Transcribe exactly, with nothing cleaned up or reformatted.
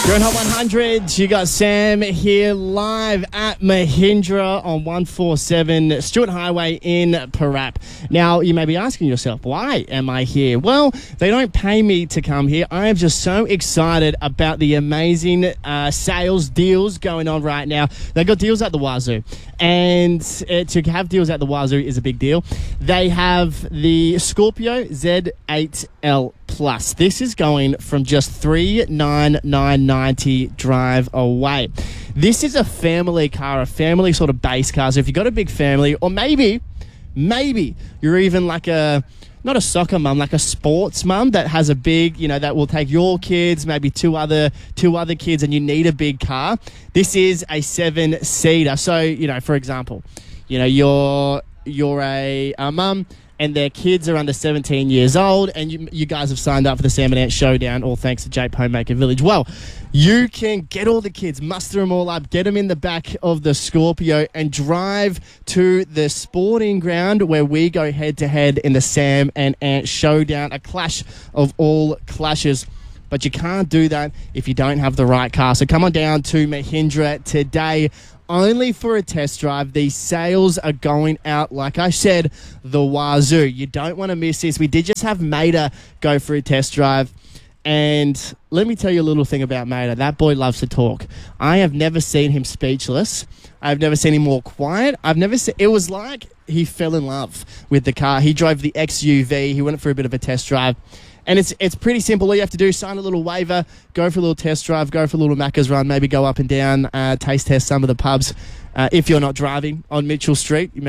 You're on Hot one hundred. You got Sam here live at Mahindra on one forty-seven Stewart Highway in Parap. Now, you may be asking yourself, why am I here? Well, they don't pay me to come here. I am just so excited about the amazing uh, sales deals going on right now. They got deals at the wazoo. And uh, to have deals at the wazoo is a big deal. They have the Scorpio Z eight L Plus. This is going from just three hundred ninety-nine dollars ninety drive away. This is a family car, a family sort of base car. So if you've got a big family, or maybe, maybe you're even like a, not a soccer mum, like a sports mum that has a big, you know, that will take your kids, maybe two other two other kids, and you need a big car. This is a seven-seater. So, you know, for example, you know, you're you're a, a mum and their kids are under seventeen years old, and you, you guys have signed up for the Sam and Ant Showdown, all thanks to Jape Homemaker Village. Well, you can get all the kids, muster them all up, get them in the back of the Scorpio and drive to the sporting ground where we go head-to-head in the Sam and Ant Showdown, a clash of all clashes. But you can't do that if you don't have the right car. So come on down to Mahindra today, only for a test drive. These sales are going out, like I said, the wazoo. You don't want to miss this. We did just have Mater go for a test drive. And let me tell you a little thing about Mater. That boy loves to talk. I have never seen him speechless. I've never seen him more quiet. I've never seen... It was like he fell in love with the car. He drove the X U V. He went for a bit of a test drive. And it's it's pretty simple. All you have to do is sign a little waiver, go for a little test drive, go for a little Macca's run, maybe go up and down, uh, taste test some of the pubs. Uh, if you're not driving on Mitchell Street, you